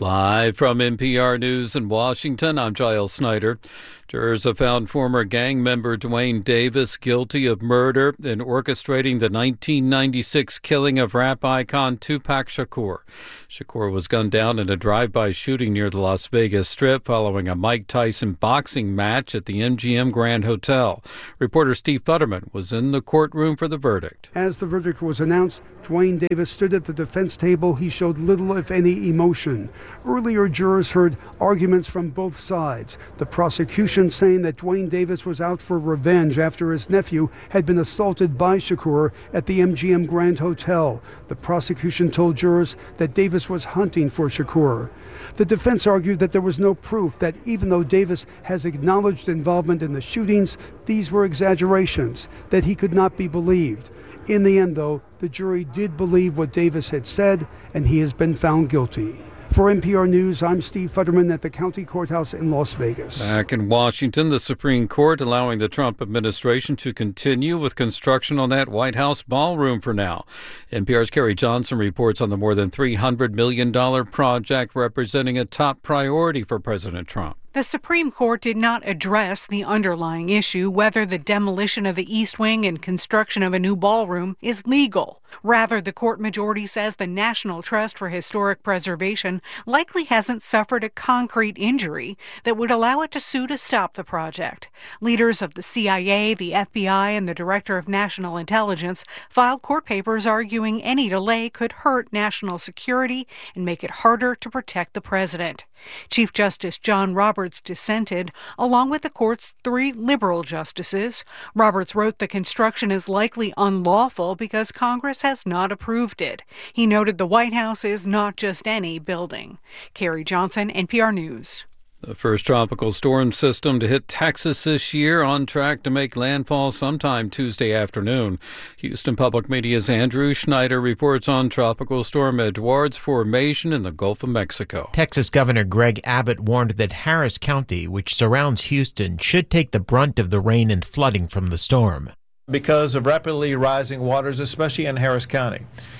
Live from NPR News in Washington, I'm Giles Snyder. Jurors have found former gang member Duane Davis guilty of murder in orchestrating the 1996 killing of rap icon Tupac Shakur. Shakur was gunned down in a drive-by shooting near the Las Vegas Strip following a Mike Tyson boxing match at the MGM Grand Hotel. Reporter Steve Futterman was in the courtroom for the verdict. As the verdict was announced, Duane Davis stood at the defense table. He showed little, if any, emotion. Earlier, jurors heard arguments from both sides. The prosecution saying that Duane Davis was out for revenge after his nephew had been assaulted by Shakur at the MGM Grand Hotel. The prosecution told jurors that Davis was hunting for Shakur. The defense argued that there was no proof that even though Davis has acknowledged involvement in the shootings, these were exaggerations, that he could not be believed. In the end, though, the jury did believe what Davis had said, and he has been found guilty. For NPR News, I'm Steve Futterman at the county courthouse in Las Vegas. Back in Washington, the Supreme Court allowing the Trump administration to continue with construction on that White House ballroom for now. NPR's Carrie Johnson reports on the more than $300 million project representing a top priority for President Trump. The Supreme Court did not address the underlying issue, whether the demolition of the East Wing and construction of a new ballroom is legal. Rather, the court majority says the National Trust for Historic Preservation likely hasn't suffered a concrete injury that would allow it to sue to stop the project. Leaders of the CIA, the FBI, and the Director of National Intelligence filed court papers arguing any delay could hurt national security and make it harder to protect the president. Chief Justice John Roberts dissented, along with the court's 3 liberal justices. Roberts wrote the construction is likely unlawful because Congress has not approved it. He noted the White House is not just any building. Carrie Johnson, NPR News. The first tropical storm system to hit Texas this year on track to make landfall sometime Tuesday afternoon. Houston Public Media's Andrew Schneider reports on Tropical Storm Eduard's formation in the Gulf of Mexico. Texas Governor Greg Abbott warned that Harris County, which surrounds Houston, should take the brunt of the rain and flooding from the storm. Because of rapidly rising waters, especially in Harris County.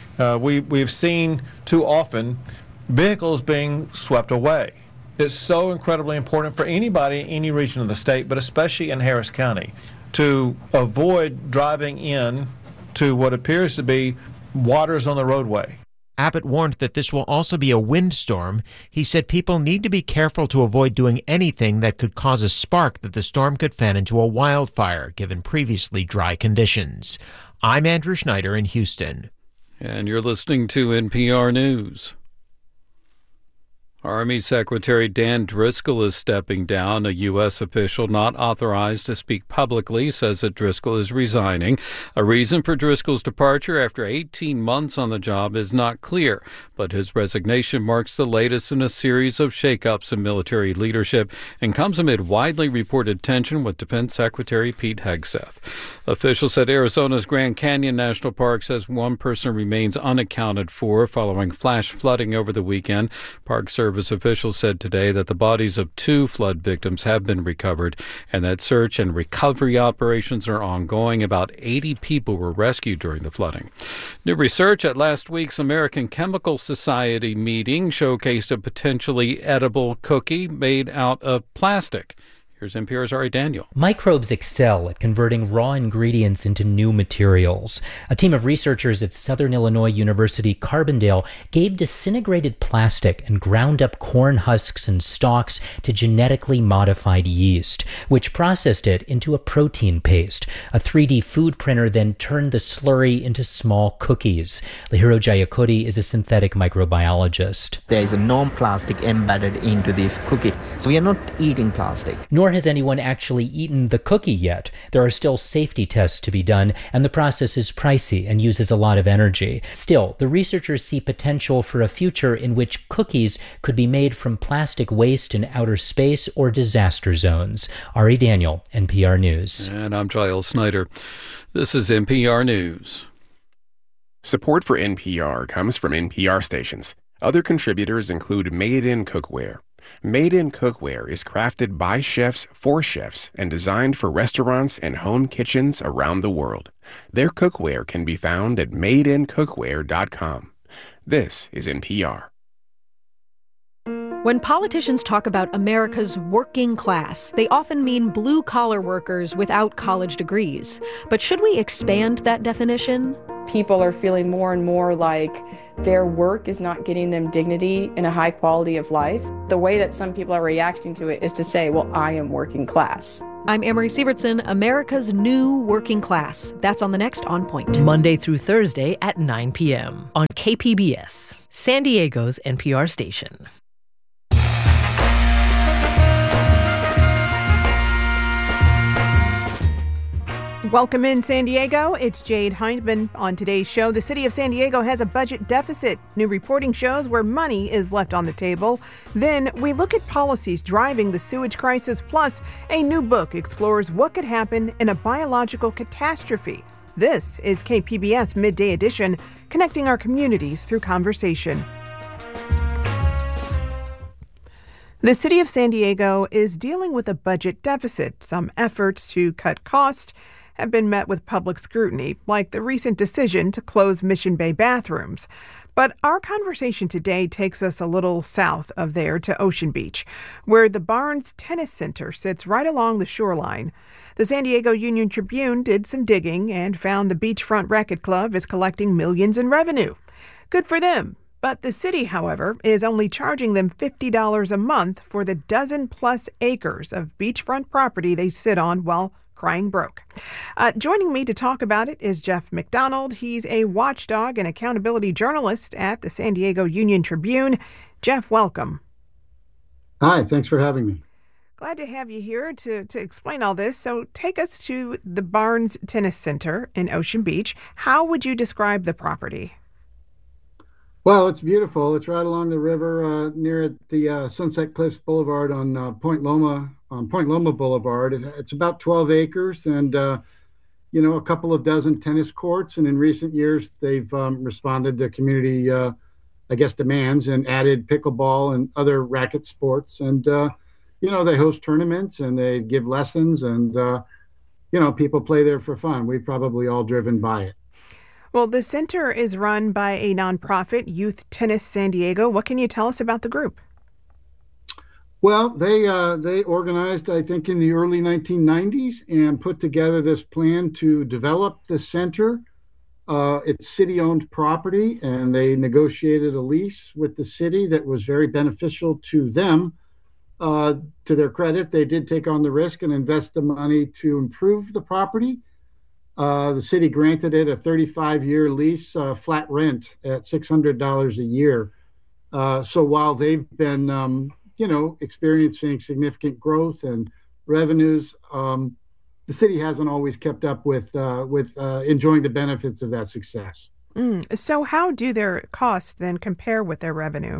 We've seen too often vehicles being swept away. It's so incredibly important for anybody in any region of the state, but especially in Harris County, to avoid driving in to what appears to be waters on the roadway. Abbott warned that this will also be a windstorm. He said people need to be careful to avoid doing anything that could cause a spark that the storm could fan into a wildfire, given previously dry conditions. I'm Andrew Schneider in Houston. And you're listening to NPR News. Army Secretary Dan Driscoll is stepping down. A U.S. official not authorized to speak publicly says that Driscoll is resigning. A reason for Driscoll's departure after 18 months on the job is not clear, but his resignation marks the latest in a series of shakeups in military leadership and comes amid widely reported tension with Defense Secretary Pete Hegseth. Officials said Arizona's Grand Canyon National Park says one person remains unaccounted for following flash flooding over the weekend. Park Service officials said today that the bodies of 2 flood victims have been recovered and that search and recovery operations are ongoing. About 80 people were rescued during the flooding. New research at last week's American Chemical Society meeting showcased a potentially edible cookie made out of plastic. Here's NPR's Ari Daniel. Microbes excel at converting raw ingredients into new materials. A team of researchers at Southern Illinois University Carbondale gave disintegrated plastic and ground up corn husks and stalks to genetically modified yeast, which processed it into a protein paste. A 3D food printer then turned the slurry into small cookies. Lahiro Jayakody is a synthetic microbiologist. There is no plastic embedded into this cookie, so we are not eating plastic. Nor has anyone actually eaten the cookie yet. There are still safety tests to be done, and the process is pricey and uses a lot of energy. Still, the researchers see potential for a future in which cookies could be made from plastic waste in outer space or disaster zones. Ari Daniel, NPR News. And I'm Giles Snyder. This is NPR News. Support for NPR comes from NPR stations. Other contributors include Made in Cookware. Made in Cookware is crafted by chefs for chefs and designed for restaurants and home kitchens around the world. Their cookware can be found at madeincookware.com. This is NPR. When politicians talk about America's working class, they often mean blue-collar workers without college degrees. But should we expand that definition? People are feeling more and more like their work is not getting them dignity and a high quality of life. The way that some people are reacting to it is to say, well, I am working class. I'm Amory Sievertson, America's new working class. That's on the next On Point. Monday through Thursday at 9 p.m. on KPBS, San Diego's NPR station. Welcome in, San Diego. It's Jade Hindman. On today's show, the city of San Diego has a budget deficit. New reporting shows where money is left on the table. Then we look at policies driving the sewage crisis. Plus, a new book explores what could happen in a biological catastrophe. This is KPBS Midday Edition, connecting our communities through conversation. The city of San Diego is dealing with a budget deficit. Some efforts to cut costs have been met with public scrutiny, like the recent decision to close Mission Bay bathrooms. But our conversation today takes us a little south of there to Ocean Beach, where the Barnes Tennis Center sits right along the shoreline. The San Diego Union Tribune did some digging and found the Beachfront Racquet Club is collecting millions in revenue. Good for them. But the city, however, is only charging them $50 a month for the dozen-plus acres of beachfront property they sit on while crying broke. Joining me to talk about it is Jeff McDonald. He's a watchdog and accountability journalist at the San Diego Union Tribune. Jeff, welcome. Hi, thanks for having me. Glad to have you here to explain all this. So take us to the Barnes Tennis Center in Ocean Beach. How would you describe the property? Well, it's beautiful. It's right along the river near the Sunset Cliffs Boulevard on Point Loma Boulevard. It's about 12 acres and, a couple of dozen tennis courts. And in recent years, they've responded to community, demands and added pickleball and other racket sports. And, they host tournaments and they give lessons and, people play there for fun. We've probably all driven by it. Well, the center is run by a nonprofit, Youth Tennis San Diego. What can you tell us about the group? Well, they organized, I think, in the early 1990s and put together this plan to develop the center. It's city-owned property, and they negotiated a lease with the city that was very beneficial to them. To their credit, they did take on the risk and invest the money to improve the property. The city granted it a 35-year lease, flat rent at $600 a year. So while they've been, experiencing significant growth and revenues, the city hasn't always kept up with enjoying the benefits of that success. So how do their costs then compare with their revenue?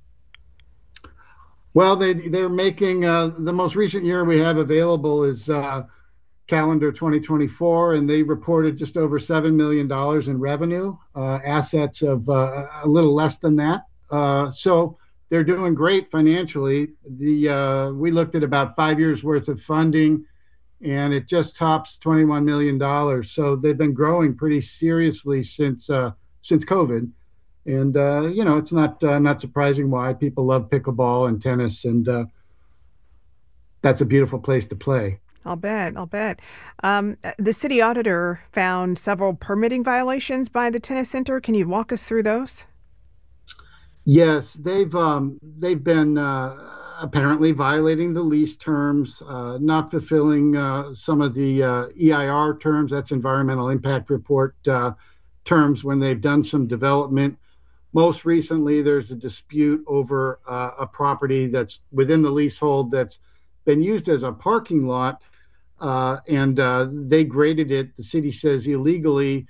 Well, they're making the most recent year we have available is calendar 2024, and they reported just over $7 million in revenue, assets of a little less than that. So they're doing great financially. We looked at about 5 years worth of funding, and it just tops $21 million. So they've been growing pretty seriously since COVID. And, it's not surprising why people love pickleball and tennis, and that's a beautiful place to play. I'll bet. The city auditor found several permitting violations by the tennis center. Can you walk us through those? Yes, they've been apparently violating the lease terms, not fulfilling some of the EIR terms, that's Environmental Impact Report terms, when they've done some development. Most recently, there's a dispute over a property that's within the leasehold that's been used as a parking lot. And they graded it, the city says, illegally.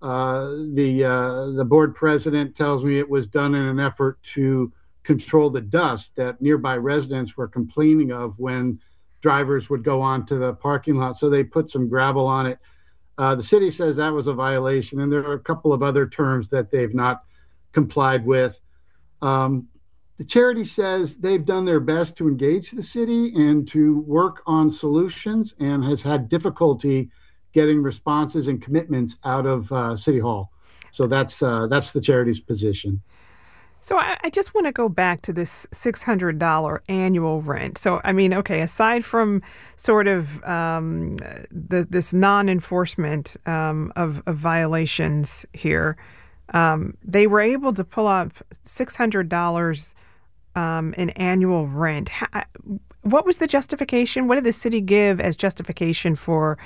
The board president tells me it was done in an effort to control the dust that nearby residents were complaining of when drivers would go onto the parking lot. So they put some gravel on it. The city says that was a violation, and there are a couple of other terms that they've not complied with. The charity says they've done their best to engage the city and to work on solutions, and has had difficulty getting responses and commitments out of City Hall. So that's the charity's position. So I just want to go back to this $600 annual rent. So, I mean, okay, aside from sort of this non-enforcement of violations here, they were able to pull off $600 in annual rent. What was the justification? What did the city give as justification for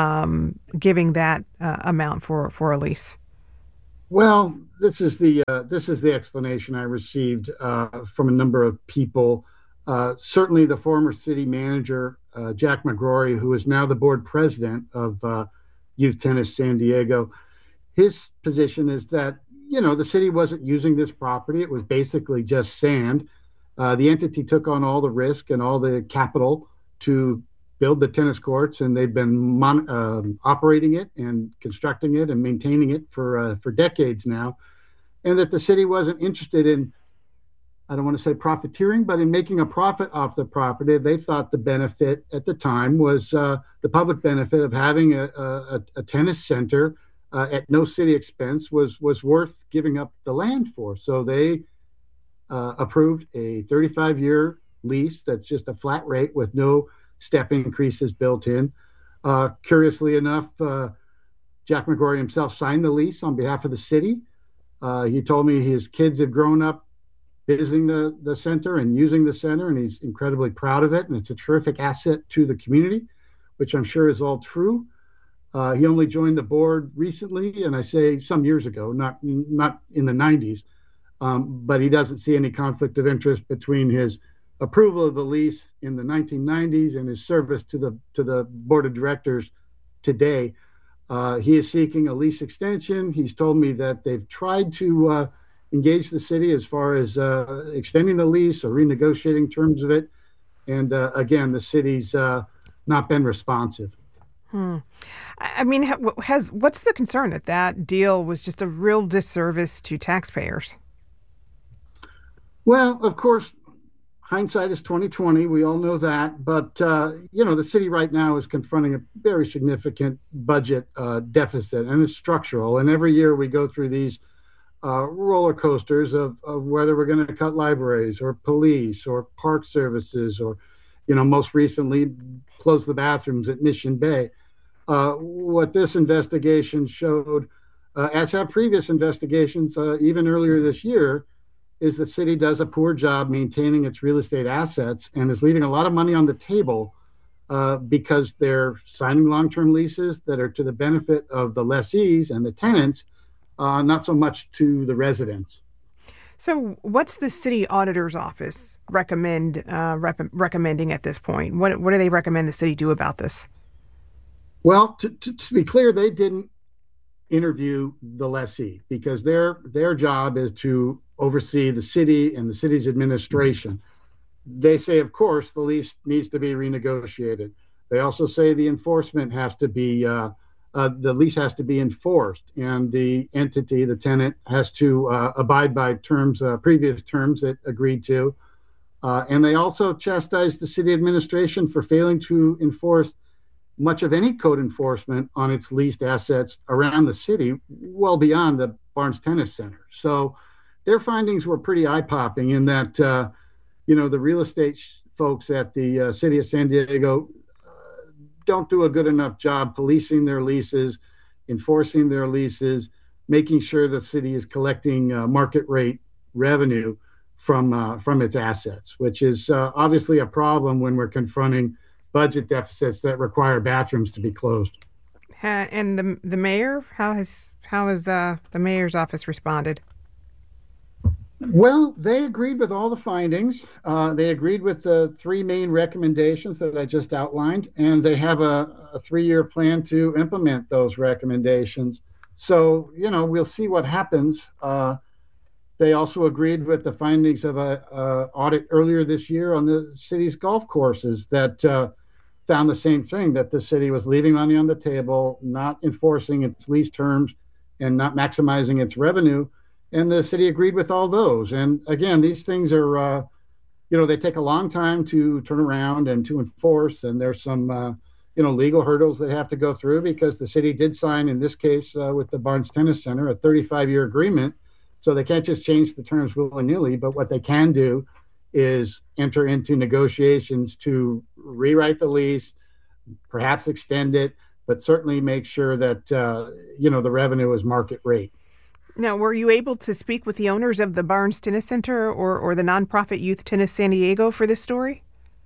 giving that amount for a lease? Well, this is the explanation I received from a number of people. Certainly, the former city manager, Jack McGrory, who is now the board president of Youth Tennis San Diego, his position is that the city wasn't using this property; it was basically just sand. The entity took on all the risk and all the capital to build the tennis courts, and they've been operating it and constructing it and maintaining it for decades now, and that the city wasn't interested in, I don't want to say profiteering, but in making a profit off the property. They thought the benefit at the time was the public benefit of having a tennis center at no city expense was worth giving up the land for. So they approved a 35-year lease that's just a flat rate with no step increases built in. Curiously enough, Jack McGrory himself signed the lease on behalf of the city. He told me his kids have grown up visiting the center and using the center, and he's incredibly proud of it, and it's a terrific asset to the community, which I'm sure is all true. He only joined the board recently, and I say some years ago, not in the 90s, but he doesn't see any conflict of interest between his approval of the lease in the 1990s and his service to the board of directors today. He is seeking a lease extension. He's told me that they've tried to engage the city as far as extending the lease or renegotiating terms of it. And again, the city's not been responsive. I mean, what's the concern that deal was just a real disservice to taxpayers? Well, of course, hindsight is 20/20. We all know that. But, the city right now is confronting a very significant budget deficit, and it's structural. And every year we go through these roller coasters of whether we're going to cut libraries or police or park services or, most recently close the bathrooms at Mission Bay. What this investigation showed, as have previous investigations, even earlier this year, is the city does a poor job maintaining its real estate assets and is leaving a lot of money on the table because they're signing long-term leases that are to the benefit of the lessees and the tenants, not so much to the residents. So what's the city auditor's office recommending at this point? What do they recommend the city do about this? Well, to be clear, they didn't interview the lessee because their job is to oversee the city and the city's administration. They say, of course, the lease needs to be renegotiated. They also say the enforcement has to be, the lease has to be enforced, and the entity, the tenant, has to abide by terms, previous terms it agreed to. And they also chastise the city administration for failing to enforce much of any code enforcement on its leased assets around the city, well beyond the Barnes Tennis Center. So their findings were pretty eye-popping in that, the real estate folks at the city of San Diego don't do a good enough job policing their leases, enforcing their leases, making sure the city is collecting market rate revenue from its assets, which is obviously a problem when we're confronting budget deficits that require bathrooms to be closed. And the mayor, how has the mayor's office responded? Well, they agreed with all the findings. They agreed with the three main recommendations that I just outlined, and they have a 3-year plan to implement those recommendations. So, we'll see what happens. They also agreed with the findings of an audit earlier this year on the city's golf courses that found the same thing, that the city was leaving money on the table, not enforcing its lease terms, and not maximizing its revenue. And the city agreed with all those. And again, these things are, they take a long time to turn around and to enforce. And there's some, legal hurdles they have to go through because the city did sign, in this case, with the Barnes Tennis Center, a 35-year agreement So they can't just change the terms willy-nilly, but what they can do is enter into negotiations to rewrite the lease, perhaps extend it, but certainly make sure that, the revenue is market rate. Now, were you able to speak with the owners of the Barnes Tennis Center or the nonprofit Youth Tennis San Diego for this story?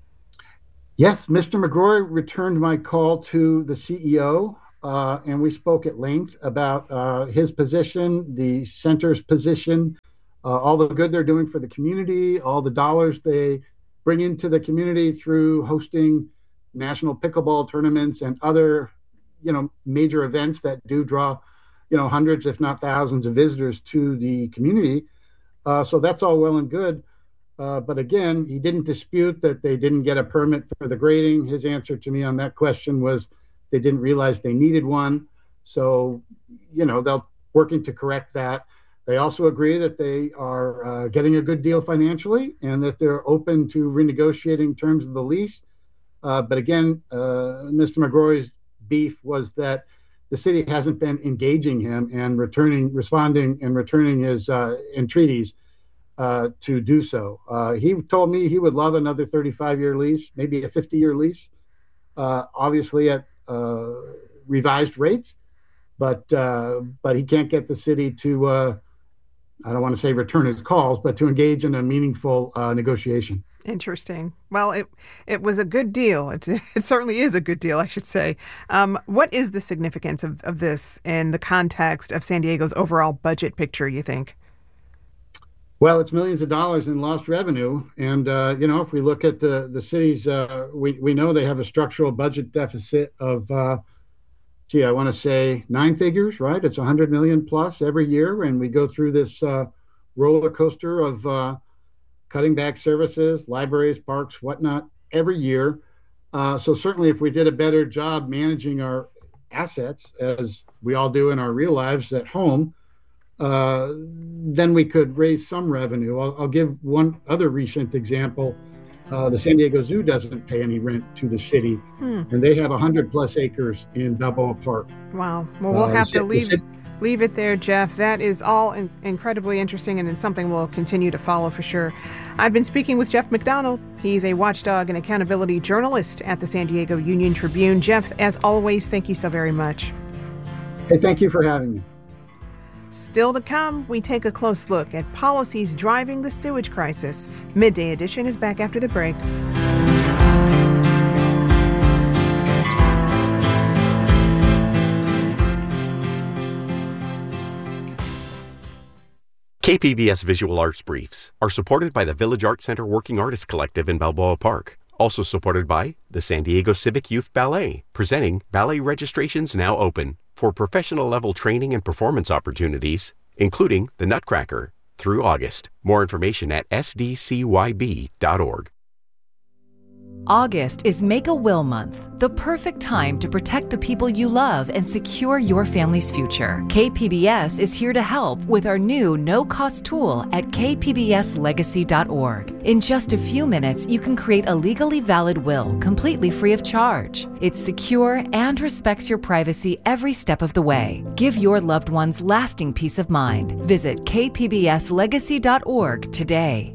Yes, Mr. McGrory returned my call to the CEO, and we spoke at length about his position, the center's position, all the good they're doing for the community, all the dollars they bring into the community through hosting national pickleball tournaments and other, major events that do draw, hundreds, if not thousands of visitors to the community. So that's all well and good. But again, he didn't dispute that they didn't get a permit for the grading. His answer to me on that question was they didn't realize they needed one. So, they're working to correct that. They also agree that they are getting a good deal financially and that they're open to renegotiating terms of the lease. But again, Mr. McGrory's beef was that the city hasn't been engaging him and responding and returning his entreaties to do so. He told me he would love another 35-year lease, maybe a 50-year lease, obviously at revised rates, but he can't get the city to, I don't want to say return his calls, but to engage in a meaningful negotiation. Interesting. Well, it was a good deal. It certainly is a good deal, I should say. What is the significance of this in the context of San Diego's overall budget picture, you think? Well, it's millions of dollars in lost revenue. And, if we look at the cities, we know they have a structural budget deficit of, I want to say 9 figures, right? It's 100 million plus every year. And we go through this roller coaster of cutting back services, libraries, parks, whatnot, every year. So certainly if we did a better job managing our assets, as we all do in our real lives at home, then we could raise some revenue. I'll give one other recent example. The San Diego Zoo doesn't pay any rent to the city, and they have 100 plus acres in Balboa Park. Wow. Well, we'll have to leave it there, Jeff. That is all incredibly interesting, and it's something we'll continue to follow for sure. I've been speaking with Jeff McDonald. He's a watchdog and accountability journalist at the San Diego Union Tribune. Jeff, as always, thank you so very much. Hey, thank you for having me. Still to come, we take a close look at policies driving the sewage crisis. Midday Edition is back after the break. KPBS Visual Arts Briefs are supported by the Village Arts Center Working Artists Collective in Balboa Park. Also supported by the San Diego Civic Youth Ballet, presenting Ballet Registrations Now Open for professional level training and performance opportunities, including the Nutcracker, through August. More information at sdcyb.org. August is Make a Will Month, the perfect time to protect the people you love and secure your family's future. KPBS is here to help with our new no-cost tool at kpbslegacy.org. In just a few minutes, you can create a legally valid will completely free of charge. It's secure and respects your privacy every step of the way. Give your loved ones lasting peace of mind. Visit kpbslegacy.org today.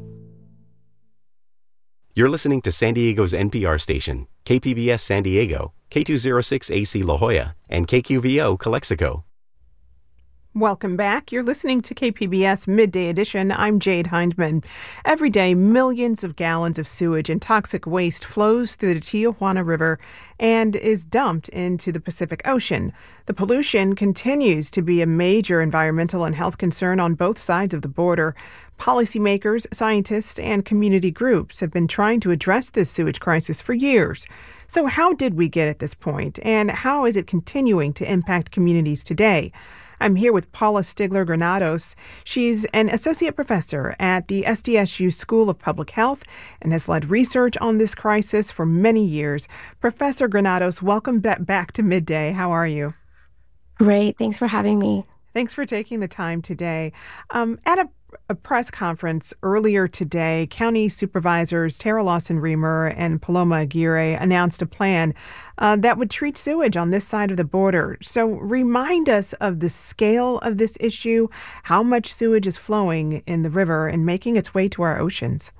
You're listening to San Diego's NPR station, KPBS San Diego, K206AC La Jolla, and KQVO Calexico. Welcome back. You're listening to KPBS Midday Edition. I'm Jade Hindman. Every day, millions of gallons of sewage and toxic waste flows through the Tijuana River and is dumped into the Pacific Ocean. The pollution continues to be a major environmental and health concern on both sides of the border. Policymakers, scientists, and community groups have been trying to address this sewage crisis for years. So how did we get at this point, and how is it continuing to impact communities today? I'm here with Paula Stigler-Granados. She's an associate professor at the SDSU School of Public Health and has led research on this crisis for many years. Professor Granados, welcome back to Midday. How are you? Great. Thanks for having me. Thanks for taking the time today. At a a press conference earlier today, County Supervisors Tara Lawson-Remer and Paloma Aguirre announced a plan that would treat sewage on this side of the border. So remind us of the scale of this issue, how much sewage is flowing in the river and making its way to our oceans.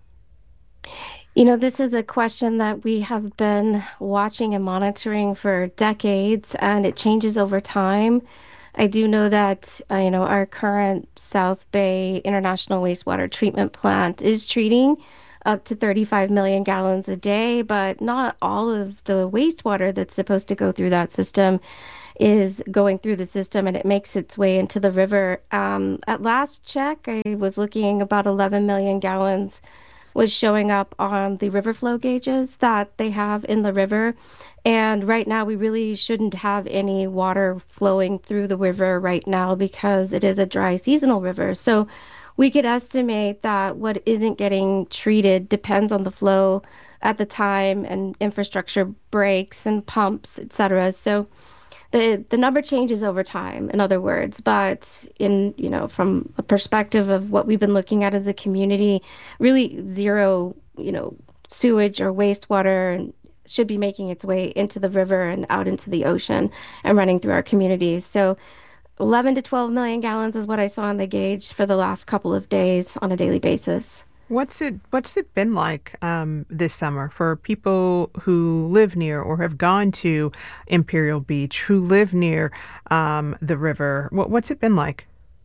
You know, this is a question that we have been watching and monitoring for decades, and it changes over time. I do know that, our current South Bay International Wastewater Treatment Plant is treating up to 35 million gallons a day, but not all of the wastewater that's supposed to go through that system is going through the system, and it makes its way into the river. At last check, I was looking about 11 million gallons was showing up on the river flow gauges that they have in the river. And right now, we really shouldn't have any water flowing through the river right now because it is a dry seasonal river. So we could estimate that what isn't getting treated depends on the flow at the time and infrastructure breaks and pumps, et cetera. So the number changes over time, in other words, but from a perspective of what we've been looking at as a community, really zero, sewage or wastewater should be making its way into the river and out into the ocean and running through our communities. So 11 to 12 million gallons is what I saw on the gauge for the last couple of days on a daily basis. What's it been like this summer for people who live near or have gone to Imperial Beach, who live near the river? What's it been like?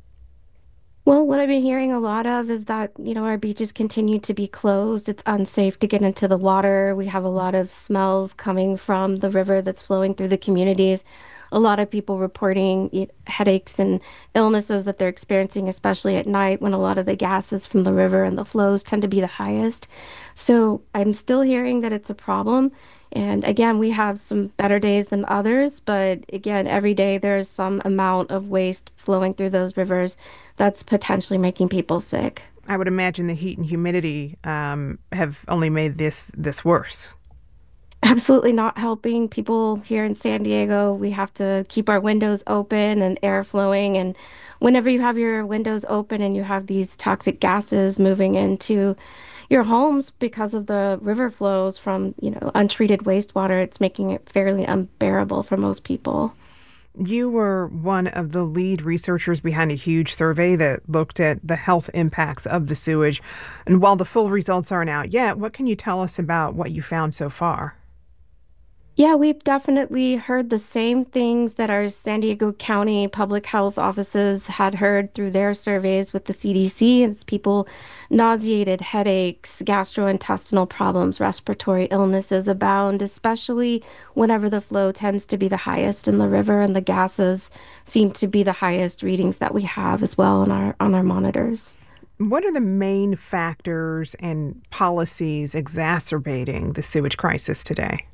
Well, what I've been hearing a lot of is that, our beaches continue to be closed. It's unsafe to get into the water. We have a lot of smells coming from the river that's flowing through the communities. A lot of people reporting headaches and illnesses that they're experiencing, especially at night when a lot of the gases from the river and the flows tend to be the highest. So I'm still hearing that it's a problem. And again, we have some better days than others. But again, every day there's some amount of waste flowing through those rivers that's potentially making people sick. I would imagine the heat and humidity have only made this worse. Absolutely not helping people here in San Diego. We have to keep our windows open and air flowing. And whenever you have your windows open and you have these toxic gases moving into your homes because of the river flows from, untreated wastewater, it's making it fairly unbearable for most people. You were one of the lead researchers behind a huge survey that looked at the health impacts of the sewage. And while the full results aren't out yet, what can you tell us about what you found so far? Yeah, we've definitely heard the same things that our San Diego County public health offices had heard through their surveys with the CDC. It's people nauseated, headaches, gastrointestinal problems, respiratory illnesses abound, especially whenever the flow tends to be the highest in the river and the gases seem to be the highest readings that we have as well on our monitors. What are the main factors and policies exacerbating the sewage crisis today?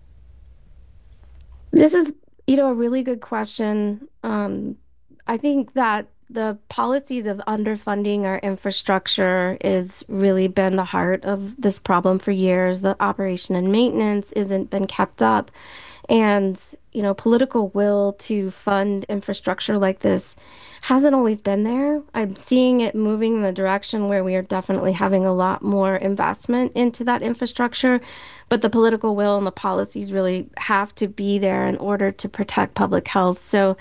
This is, a really good question. I think that the policies of underfunding our infrastructure has really been the heart of this problem for years. The operation and maintenance isn't been kept up. And, political will to fund infrastructure like this hasn't always been there. I'm seeing it moving in the direction where we are definitely having a lot more investment into that infrastructure. But the political will and the policies really have to be there in order to protect public health. So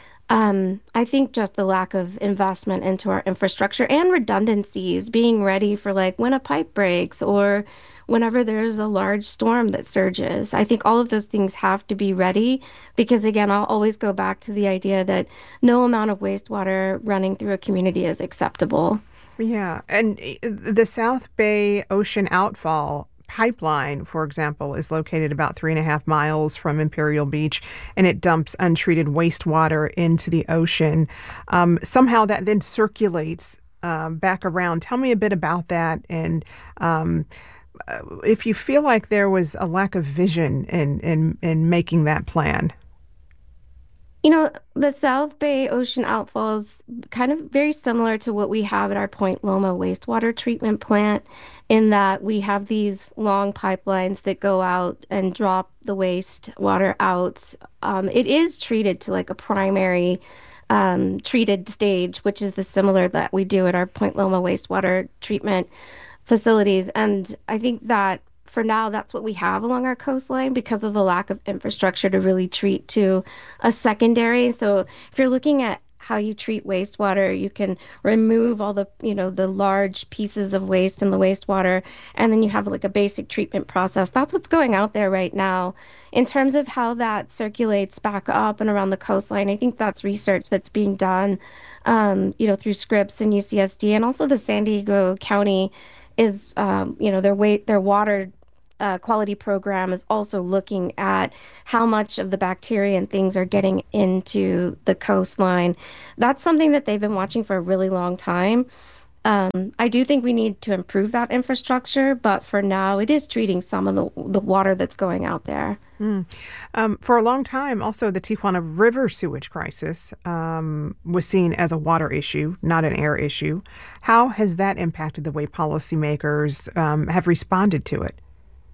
I think just the lack of investment into our infrastructure and redundancies, being ready for when a pipe breaks or whenever there's a large storm that surges. I think all of those things have to be ready because, again, I'll always go back to the idea that no amount of wastewater running through a community is acceptable. Yeah, and the South Bay Ocean Outfall pipeline, for example, is located about 3.5 miles from Imperial Beach, and it dumps untreated wastewater into the ocean. Somehow that then circulates back around. Tell me a bit about that, and if you feel like there was a lack of vision in making that plan. The South Bay Ocean Outfall is kind of very similar to what we have at our Point Loma wastewater treatment plant in that we have these long pipelines that go out and drop the wastewater out. It is treated to a primary treated stage, which is the similar that we do at our Point Loma wastewater treatment facilities. And I think that for now, that's what we have along our coastline because of the lack of infrastructure to really treat to a secondary. So if you're looking at how you treat wastewater, you can remove all the, the large pieces of waste in the wastewater, and then you have like a basic treatment process. That's what's going out there right now. In terms of how that circulates back up and around the coastline, I think that's research that's being done, through Scripps and UCSD, and also the San Diego County is, their water quality program is also looking at how much of the bacteria and things are getting into the coastline. That's something that they've been watching for a really long time. I do think we need to improve that infrastructure, but for now, it is treating some of the water that's going out there. For a long time, also, the Tijuana River sewage crisis was seen as a water issue, not an air issue. How has that impacted the way policymakers have responded to it?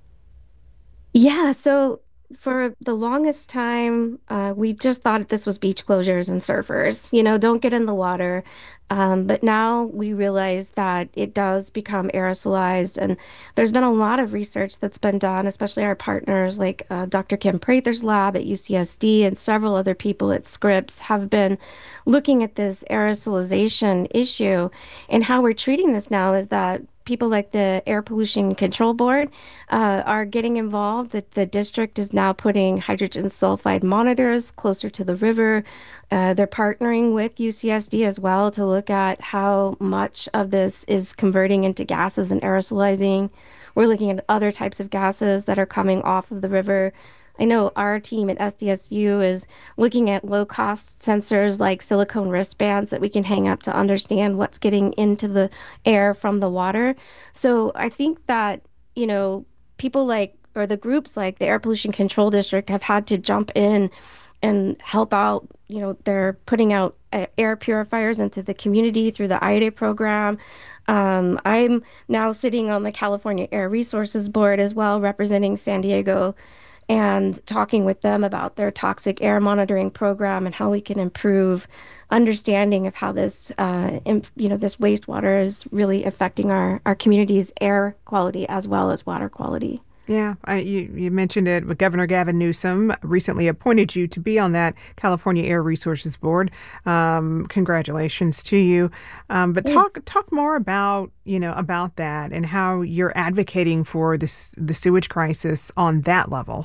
Yeah, so for the longest time, we just thought this was beach closures and surfers, don't get in the water. But now we realize that it does become aerosolized. And there's been a lot of research that's been done, especially our partners like Dr. Kim Prather's lab at UCSD and several other people at Scripps have been looking at this aerosolization issue. And how we're treating this now is that people like the Air Pollution Control Board are getting involved. The district is now putting hydrogen sulfide monitors closer to the river. They're partnering with UCSD as well to look at how much of this is converting into gases and aerosolizing. We're looking at other types of gases that are coming off of the river. I know our team at SDSU is looking at low-cost sensors like silicone wristbands that we can hang up to understand what's getting into the air from the water. So I think that, people or the groups like the Air Pollution Control District have had to jump in and help out. They're putting out air purifiers into the community through the IDA program. I'm now sitting on the California Air Resources Board as well, representing San Diego, and talking with them about their toxic air monitoring program and how we can improve understanding of how this, this wastewater is really affecting our community's air quality as well as water quality. Yeah, you mentioned it, but Governor Gavin Newsom recently appointed you to be on that California Air Resources Board. Congratulations to you. But talk more about that and how you're advocating for the sewage crisis on that level.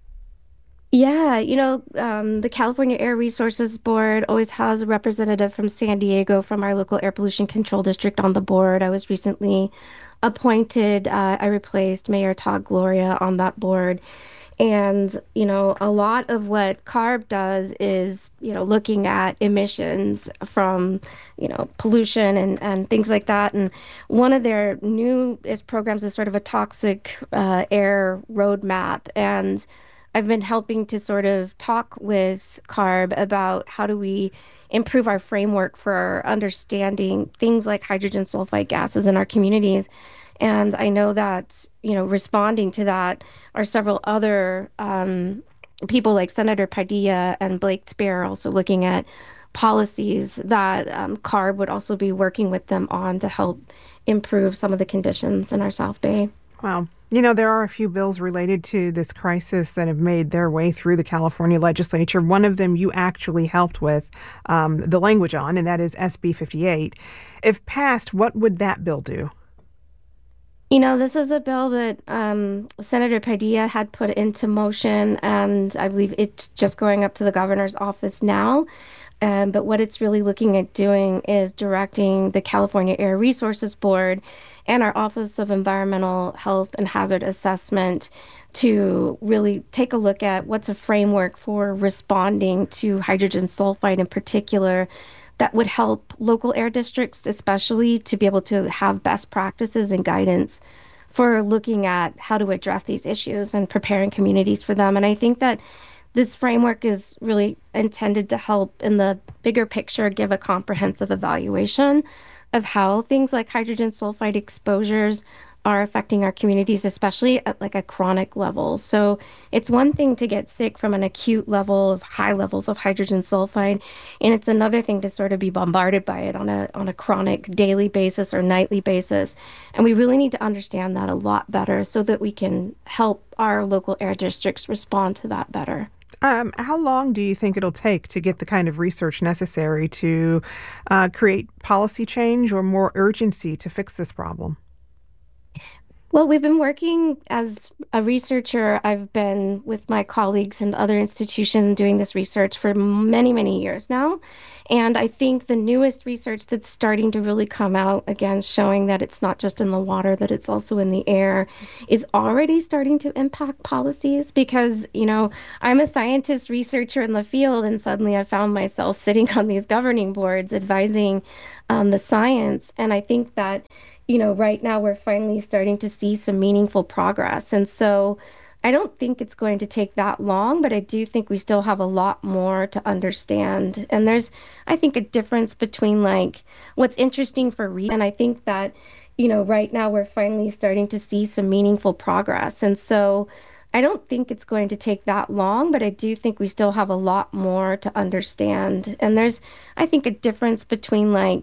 Yeah, the California Air Resources Board always has a representative from San Diego from our local air pollution control district on the board. I was recently appointed. I replaced Mayor Todd Gloria on that board. And, a lot of what CARB does is, looking at emissions from, pollution and things like that. And one of their newest programs is sort of a toxic air roadmap. And I've been helping to sort of talk with CARB about how do we improve our framework for understanding things like hydrogen sulfide gases in our communities. And I know that, responding to that are several other people like Senator Padilla and Blake Spear also looking at policies that CARB would also be working with them on to help improve some of the conditions in our South Bay. Wow. There are a few bills related to this crisis that have made their way through the California legislature. One of them you actually helped with the language on, and that is SB 58. If passed, what would that bill do? This is a bill that Senator Padilla had put into motion, and I believe it's just going up to the governor's office now. But what it's really looking at doing is directing the California Air Resources Board and our Office of Environmental Health and Hazard Assessment to really take a look at what's a framework for responding to hydrogen sulfide in particular that would help local air districts, especially to be able to have best practices and guidance for looking at how to address these issues and preparing communities for them. And I think that this framework is really intended to help in the bigger picture, give a comprehensive evaluation of how things like hydrogen sulfide exposures are affecting our communities, especially at like a chronic level. So it's one thing to get sick from an acute level of high levels of hydrogen sulfide, and it's another thing to sort of be bombarded by it on a chronic daily basis or nightly basis. And we really need to understand that a lot better so that we can help our local air districts respond to that better. How long do you think it'll take to get the kind of research necessary to create policy change or more urgency to fix this problem? Well, we've been working as a researcher. I've been with my colleagues and other institutions doing this research for many, many years now. And I think the newest research that's starting to really come out, again, showing that it's not just in the water, that it's also in the air, is already starting to impact policies because, you know, I'm a scientist researcher in the field, and suddenly I found myself sitting on these governing boards advising the science. And I think that right now we're finally starting to see some meaningful progress. And so I don't think it's going to take that long, but I do think we still have a lot more to understand. And there's, I think, a difference between like what's interesting for and I think that, right now we're finally starting to see some meaningful progress. And so I don't think it's going to take that long, but I do think we still have a lot more to understand. And there's, I think, a difference between like